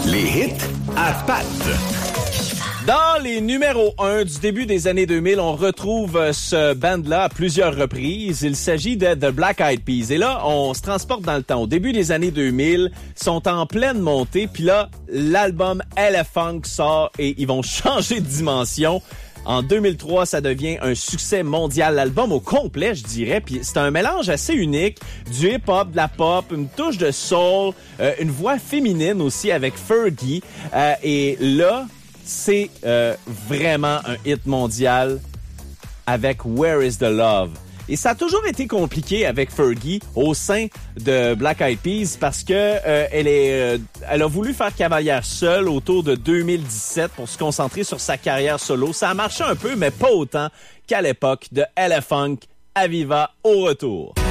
Les hits à Pat. Dans les numéros 1 du début des années 2000, on retrouve ce band-là à plusieurs reprises. Il s'agit de The Black Eyed Peas. Et là, on se transporte dans le temps. Au début des années 2000, ils sont en pleine montée. Puis là, l'album Elephunk sort et ils vont changer de dimension. En 2003, ça devient un succès mondial. L'album au complet, je dirais. Puis c'est un mélange assez unique. Du hip-hop, de la pop, une touche de soul, une voix féminine aussi avec Fergie. Et là, c'est vraiment un hit mondial avec Where is the Love. Et ça a toujours été compliqué avec Fergie au sein de Black Eyed Peas parce que elle a voulu faire cavalière seule autour de 2017 pour se concentrer sur sa carrière solo. Ça a marché un peu, mais pas autant qu'à l'époque de Elephunk. Aviva au retour.